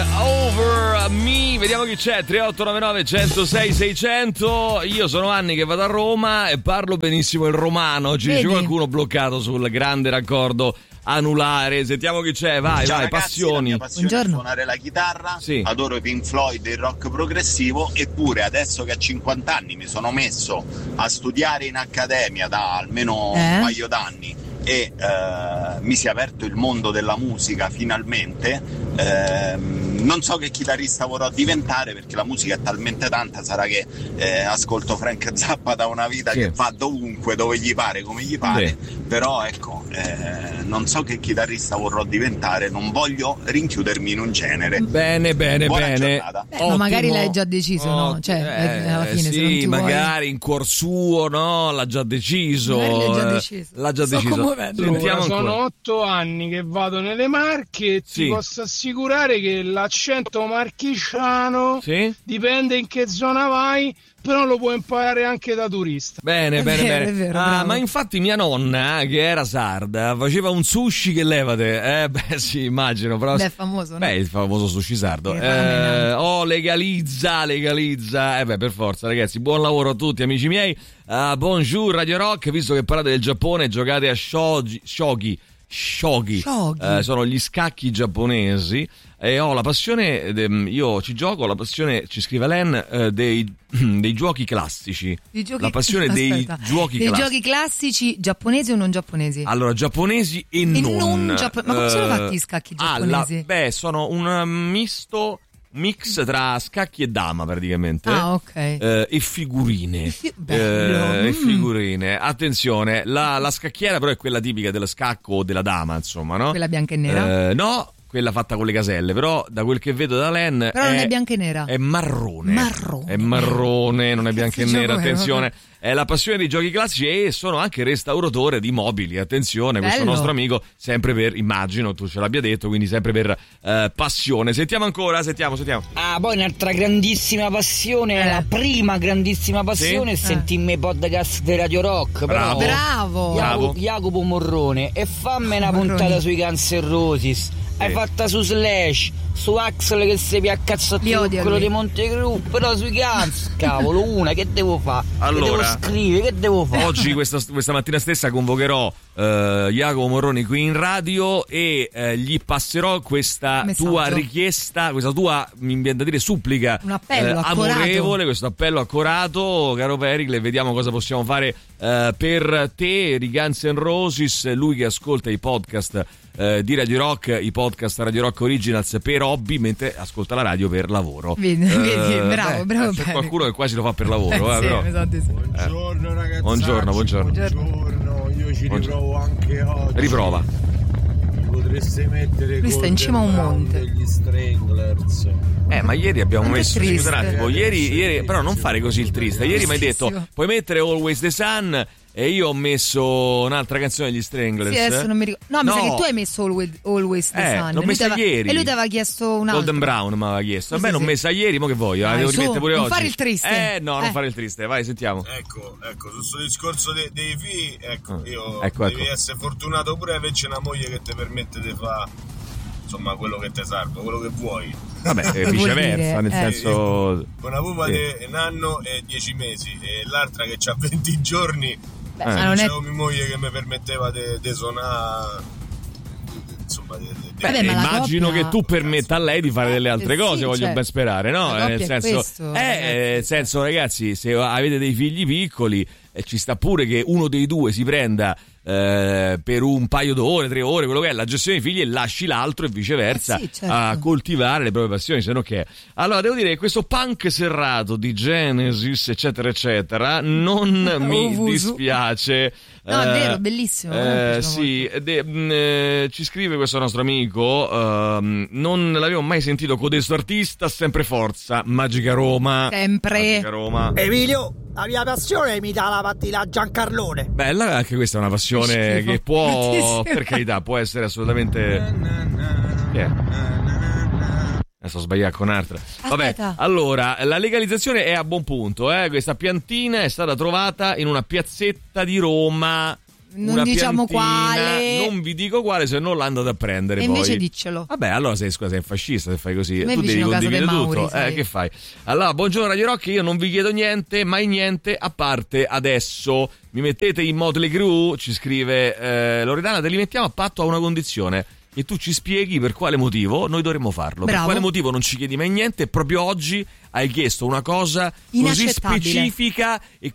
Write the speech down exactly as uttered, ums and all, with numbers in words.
Over Me. Vediamo chi c'è. tre otto nove nove, uno zero sei, sei zero zero. Io sono Anni che vado a Roma e parlo benissimo il romano. Ci dice qualcuno bloccato sul grande raccordo anulare. Sentiamo chi c'è. Vai, Ciao vai, ragazzi, passioni. la mia passione è suonare la chitarra, sì. Adoro i Pink Floyd e il rock progressivo, eppure adesso che a cinquanta anni mi sono messo a studiare in accademia da almeno eh? un paio d'anni e eh, mi si è aperto il mondo della musica finalmente, eh, non so che chitarrista vorrò diventare perché la musica è talmente tanta, sarà che eh, ascolto Frank Zappa da una vita, sì, che va dovunque, dove gli pare, come gli pare, sì. Però ecco, eh, non so che chitarrista vorrò diventare, non voglio rinchiudermi in un genere. Bene, bene, Buona bene. giornata. Beh, ma magari l'hai già deciso, oh, no? Cioè, eh, alla fine, sì, se non ti magari vuoi... in cuor suo, no? L'ha già deciso. Magari l'ha già deciso. L'ha già Sto deciso. commuovendo. Sentiamo sono ancora. otto anni che vado nelle Marche e sì. ti posso assicurare che l'accento marchigiano sì? dipende in che zona vai, però lo puoi imparare anche da turista. Bene, È bene, vero, bene. è vero, ah, bravo. ma infatti mia nonna, che era sarda, faceva un sushi che levate. Eh, beh, sì, immagino. Però... Beh, è famoso, no? Beh, il famoso sushi sardo. Il Eh, ramen. oh, legalizza, legalizza. Eh beh, per forza, ragazzi. Buon lavoro a tutti, amici miei. Uh, bonjour, Radio Rock. Visto che parlate del Giappone, giocate a shogi, shogi. Shogi, Shogi. Eh, sono gli scacchi giapponesi e ho la passione, de, io ci gioco, ho la passione, ci scrive Len, eh, dei, dei giochi classici. I giochi... La passione Aspetta. dei giochi dei classici. giochi classici giapponesi o non giapponesi? Allora, giapponesi e, E non. non giappo- ma come sono eh, fatti gli scacchi ah, giapponesi? la- beh, sono un misto, mix tra scacchi e dama praticamente. Ah, ok. Eh, e figurine. Fi- bello. Eh, e Mm. figurine. Attenzione, la, la scacchiera però è quella tipica dello scacco o della dama, insomma, no? Quella bianca e nera? Eh, no, quella fatta con le caselle, però da quel che vedo da Len Però non è bianca e nera. È marrone. Marrone. È marrone, non è bianca e Cazzo nera, gioco è, attenzione. vabbè. È la passione dei giochi classici e sono anche restauratore di mobili, attenzione, questo Bello. nostro amico, sempre per, immagino tu ce l'abbia detto, quindi sempre per eh, passione. Sentiamo ancora, sentiamo, sentiamo. Ah, poi un'altra grandissima passione, Eh. la prima grandissima passione Sì? è sentirmi i podcast di Radio Rock. Bravo. Però, Bravo. Bravo. Jacopo, Jacopo Morrone, e fammi una Morroni. puntata sui Guns N' Roses. Hai fatta su Slash, su Axel che si piacca Li odio quello lui. di Montegru, però sui Guns, cavolo, una, che devo fare? Allora, che devo scrivere, che devo fare? Oggi, questa, questa mattina stessa, convocherò eh, Jacopo Morroni qui in radio e eh, gli passerò questa Messaggio. tua richiesta, questa tua, mi viene da dire, supplica Un appello accorato. amorevole, questo appello accorato, caro Pericle, vediamo cosa possiamo fare eh, per te, i Guns N' Roses, lui che ascolta i podcast eh, di Radio Rock, i podcast Radio Rock Originals per hobby, mentre ascolta la radio per lavoro. Vedi, Eh, vedi, bravo, beh, bravo, c'è Pericle. qualcuno che quasi lo fa per lavoro, Eh, eh, sì, però. mi sa di sì. Buongiorno ragazzi. Buongiorno, buongiorno. Buongiorno, io ci riprovo anche oggi. Riprova. Potreste mettere Lui sta in cima a un monte. degli Stranglers. Eh, ma ieri abbiamo Anche messo. triste. Scusa un attimo, ieri, ieri, però non fare così il triste. Ieri mi hai detto Tristissimo. puoi mettere Always the Sun e io ho messo un'altra canzone degli Stranglers. Sì, adesso non mi ricordo. No, mi sa No. che tu hai messo Always, always the Eh, Sun. l'ho Lui messa t'aveva- ieri. E lui ti aveva chiesto un altro. Golden Brown mi aveva chiesto. Sì, Vabbè, sì, non sì. messa ieri, ma che voglio? La Dai, devo su, rimettere pure non oggi. fare il triste. Eh, no, non Eh. fare il triste. Vai, sentiamo. Ecco, ecco, su questo discorso dei, dei figli, ecco, Ah, io ecco, devi ecco. essere fortunato pure averci una moglie che ti permette di fare insomma quello che ti serve, quello che vuoi. Vabbè, eh, Che vuol viceversa, dire? nel Eh. senso. Una pupa Sì. di un anno e dieci mesi e l'altra che ha venti giorni. Beh, Eh. ma non è... C'avevo mia moglie che mi permetteva di suonare, insomma, di, di, Beh, Vabbè, ma la immagino coppia- che tu permetta a lei di fare delle altre Eh, sì, cose, voglio cioè, ben sperare, no? la Eh, Nel coppia è senso, questo, eh, eh, nel senso, ragazzi, se avete dei figli piccoli, eh, ci sta pure che uno dei due si prenda eh, per un paio d'ore, tre ore, quello che è la gestione dei figli e lasci l'altro e viceversa Eh sì, certo. a coltivare le proprie passioni, se no che è. Allora, devo dire che questo punk serrato di Genesis, eccetera, eccetera, non mi Ovusu. dispiace. No, è Eh, vero, bellissimo. a me eh, piaceva sì, ed è, mh, eh, ci scrive questo nostro amico, ehm, non l'avevo mai sentito codesto artista, sempre forza, Magica Roma. Sempre. Magica Roma. Emilio, la mia passione mi dà la partita a Giancarlone. Bella, anche questa è una passione Schifo. che può, Bruttissima. per carità, può essere assolutamente... Che è? Adesso ho sbagliato con un'altra. Vabbè, Aspetta. allora, la legalizzazione è a buon punto, eh? Questa piantina è stata trovata in una piazzetta di Roma. non una diciamo piantina, quale. non vi dico quale, se non l'andate a prendere E poi. invece diccelo. Vabbè, allora sei, scusa, sei un fascista se fai così. Me Tu devi vicino casa condividere dei tutto. Mauri, Eh, sai. che fai? Allora, buongiorno Radio Rock, io non vi chiedo niente, mai niente, a parte adesso. Mi mettete in Motley Crue? Ci scrive eh, Loredana, te li mettiamo a patto a una condizione. E tu ci spieghi per quale motivo noi dovremmo farlo. Bravo. Per quale motivo non ci chiedi mai niente e proprio oggi hai chiesto una cosa così Inaccettabile. specifica e